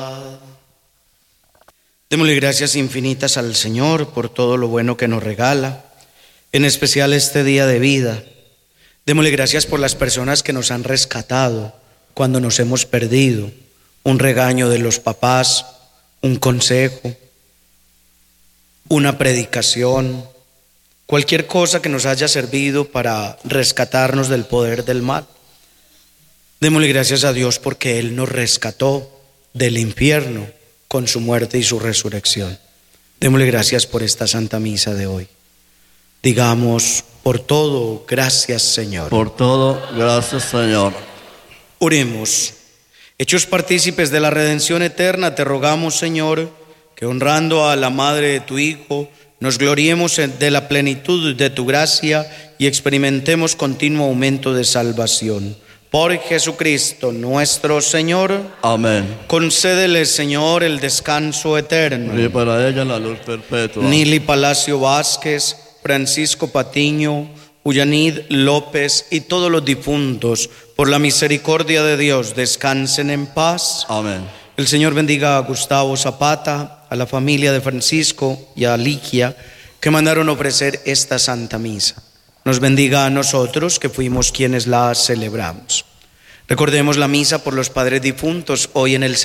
Démosle gracias infinitas al Señor por todo lo bueno que nos regala, en especial este día de vida. Démosle gracias por las personas que nos han rescatado cuando nos hemos perdido, un regaño de los papás, un consejo, una predicación, cualquier cosa que nos haya servido para rescatarnos del poder del mal. Démosle gracias a Dios porque Él nos rescató del infierno con su muerte y su resurrección. Démosle gracias por esta Santa Misa de hoy. Digamos, por todo, gracias Señor. Por todo, gracias Señor. Oremos. Hechos partícipes de la redención eterna, te rogamos, Señor, que honrando a la Madre de tu Hijo, nos gloriemos de la plenitud de tu gracia y experimentemos continuo aumento de salvación. Por Jesucristo nuestro Señor. Amén. Concédele, Señor, el descanso eterno. Y para ella la luz perpetua. Nili Palacio Vázquez, Francisco Patiño, Ullanid López y todos los difuntos, por la misericordia de Dios, descansen en paz. Amén. El Señor bendiga a Gustavo Zapata, a la familia de Francisco y a Ligia, que mandaron ofrecer esta Santa Misa. Nos bendiga a nosotros, que fuimos quienes la celebramos. Recordemos la misa por los padres difuntos hoy en el